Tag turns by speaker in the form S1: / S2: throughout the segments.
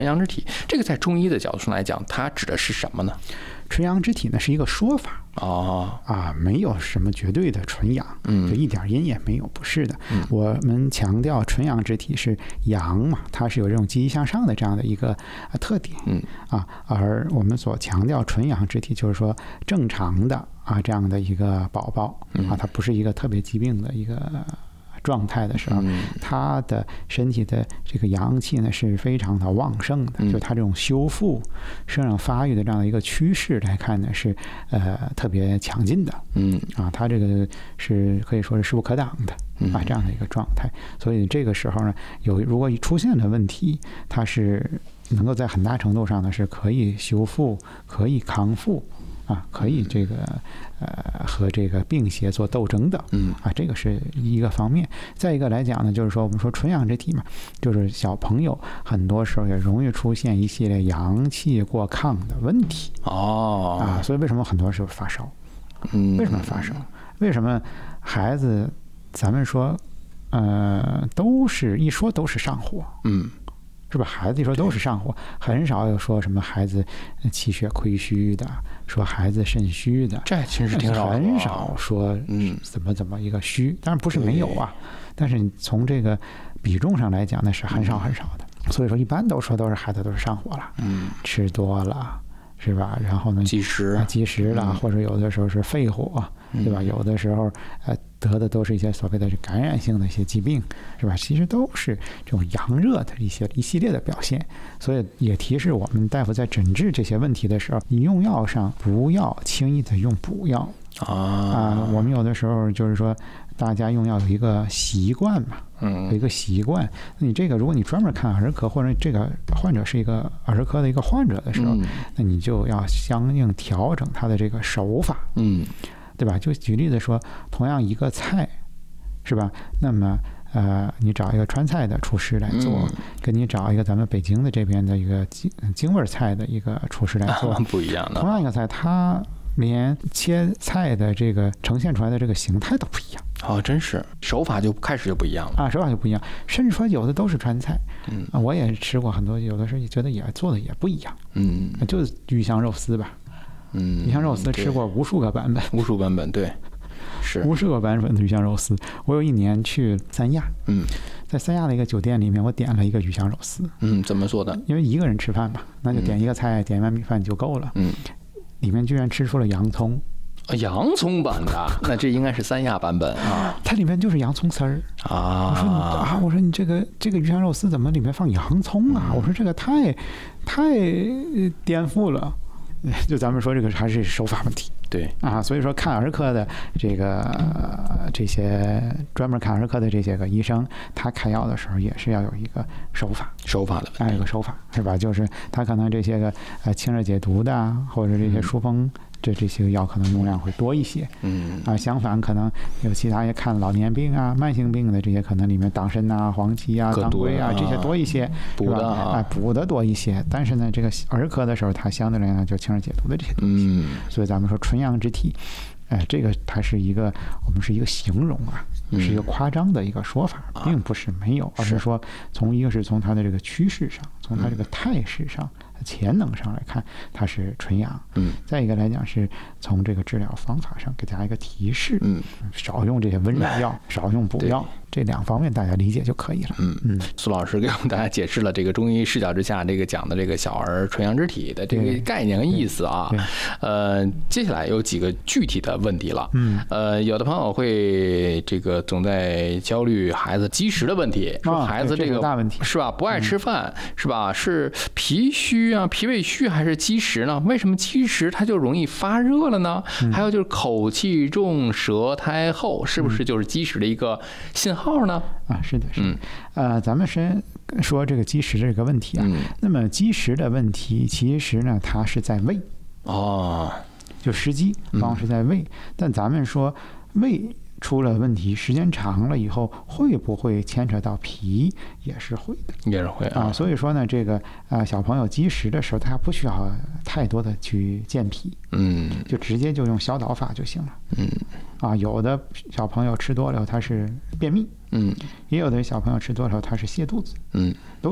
S1: 纯阳之体，这个在中医的角度上来讲，它指的是什么呢？
S2: 纯阳之体呢是一个说法没有什么绝对的纯阳，就一点阴也没有，不是的。我们强调纯阳之体是阳嘛，它是有这种积极向上的这样的一个特点，而我们所强调纯阳之体，就是说正常的这样的一个宝宝它不是一个特别疾病的一个状态的时候，他的身体的这个阳气呢是非常的旺盛的，就他这种修复、生长发育的这样的一个趋势来看呢，是特别强劲的，他这个是可以说是势不可挡的这样的一个状态。所以这个时候呢，如果出现的问题，它是能够在很大程度上呢是可以修复、可以康复可以这个和这个病邪做斗争的，这个是一个方面。再一个来讲呢，就是说我们说纯阳之体嘛，就是小朋友很多时候也容易出现一系列阳气过亢的问题所以为什么很多时候发烧？为什么发烧？为什么孩子咱们说都是上火？是吧？孩子一说都是上火，很少有说什么孩子气血亏虚的，说孩子肾虚的，
S1: 这其实挺少的，
S2: 很少说怎么一个虚，当然不是没有但是你从这个比重上来讲，那是很少很少的。所以说一般都是孩子都是上火了，吃多了是吧？然后呢，积食了，或者有的时候是肺火，对吧？有的时候得的都是一些所谓的感染性的一些疾病，是吧？其实都是这种阳热的一系列的表现。所以也提示我们大夫在诊治这些问题的时候，你用药上不要轻易的用补药我们有的时候就是说大家用药有一个习惯嘛，有一个习惯。你这个如果你专门看儿科，或者这个患者是一个儿科的一个患者的时候，那你就要相应调整他的这个手法，对吧？就举例子说，同样一个菜，是吧？那么你找一个川菜的厨师来做，跟你找一个咱们北京的这边的一个京味菜的一个厨师来做，
S1: 不一样的。
S2: 同样一个菜，他连切菜的这个呈现出来的这个形态都不一样。
S1: 真是手法就开始就不一样了
S2: 手法就不一样。甚至说有的都是川菜，我也吃过很多，有的时候觉得也做的也不一样，就是鱼香肉丝吧。鱼香肉丝吃过无数个版本，对，是无数个版本的鱼香肉丝。我有一年去三亚，在三亚的一个酒店里面，我点了一个鱼香肉丝。
S1: 怎么做的？
S2: 因为一个人吃饭嘛，那就点一个菜，点一碗米饭就够了。里面居然吃出了洋葱。
S1: 洋葱版的，那这应该是三亚版本
S2: 它里面就是洋葱丝儿我说你这个鱼香肉丝怎么里面放洋葱我说这个太颠覆了。就咱们说这个还是手法问题，
S1: 对
S2: 所以说看儿科的这些专门看儿科的这些个医生，他开药的时候也是要有一个手法的问题，有个手法是吧？就是他可能这些个清热解毒的，或者这些疏风。这些药可能用量会多一些，相反可能有其他也看老年病慢性病的这些，可能里面党参黄芪当归这些多一些，补的多一些。但是呢，这个儿科的时候，它相对来讲就清热解毒的这些东西，所以咱们说纯阳之体，这个它是我们是一个形容是一个夸张的一个说法，并不是没有，而是说一个是从它的这个趋势上，从它这个态势上。潜能上来看，它是纯阳。再一个来讲是从这个治疗方法上给大家一个提示，少用这些温热药，少用补药，这两方面大家理解就可以了。
S1: 苏老师给我们大家解释了这个中医视角之下这个讲的这个小儿纯阳之体的这个概念跟意思接下来有几个具体的问题了。有的朋友会这个总在焦虑孩子积食的问题，说孩子这个
S2: 大问题
S1: 是吧？不爱吃饭是吧？是脾虚脾胃虚还是积食呢？为什么积食它就容易发热了呢？还有就是口气重、舌苔厚，是不是就是积食的一个信号呢？
S2: 是的，是的。咱们先说这个积食这个问题那么积食的问题，其实呢，它是在胃就食积往往是在胃，但咱们说胃出了问题，时间长了以后会不会牵扯到脾？也是会的，
S1: 也是会
S2: 所以说呢，这个小朋友积食的时候，他不需要太多的去健脾，就直接就用消导法就行了。有的小朋友吃多了他是便秘，也有的小朋友吃多了他是泻肚子，都有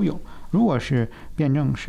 S2: 如果是辩证是